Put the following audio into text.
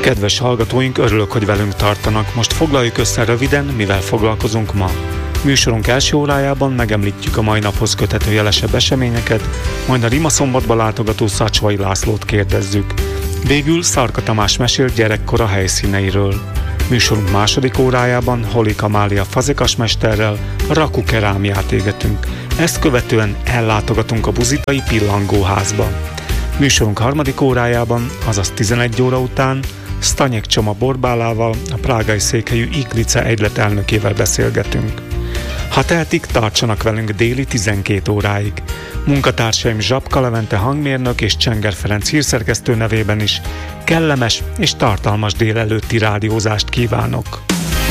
Kedves hallgatóink, örülök, hogy velünk tartanak. Most foglaljuk össze röviden, mivel foglalkozunk ma. Műsorunk első órájában megemlítjük a mai naphoz köthető jelesebb eseményeket, majd a Rimaszombatba látogató Szacsvai Lászlót kérdezzük. Végül Szarka Tamás mesél gyerekkora helyszíneiről. Műsorunk második órájában Holik Amália fazekasmesterrel rakukerámiát égetünk. Ezt követően ellátogatunk a buzitai pillangóházba. Műsorunk harmadik órájában, azaz 11 óra után Stanyek Csoma Borbálával, a prágai székhelyű Iglice egylet elnökével beszélgetünk. Ha tehetik, tartsanak velünk déli 12 óráig. Munkatársaim Zsapka Levente hangmérnök és Csenger Ferenc hírszerkesztő nevében is kellemes és tartalmas délelőtti rádiózást kívánok.